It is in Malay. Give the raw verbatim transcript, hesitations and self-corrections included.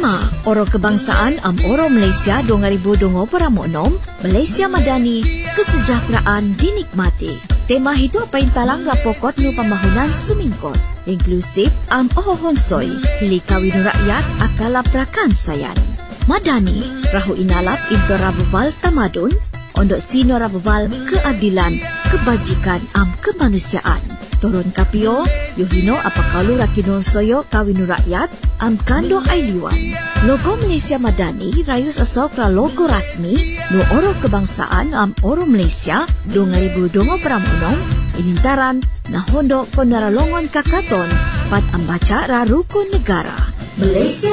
Tema Oro Kebangsaan am Oro Malaysia dua ribu dua puluh enam, Malaysia Madani, kesejahteraan dinikmati. Tema itu apa yang talang rapokot nu pembangunan sumingkot, inklusif am ohonsoy, hilikawin rakyat akala prakan sayan. Madani, rahu inalap into rababal tamadun, ondok sino rababal keadilan, kebajikan am kemanusiaan. Turun kapio, yuhino apakalu rakinon soyo kawinu rakyat, am kando ailiwan. Logo Malaysia Madani rayus asal pra logo rasmi no Oro Kebangsaan am Oro Malaysia dua ribu dua puluh enam inintaran na hondo kondaralongon kakaton pat ambaca rarukun negara. Malaysia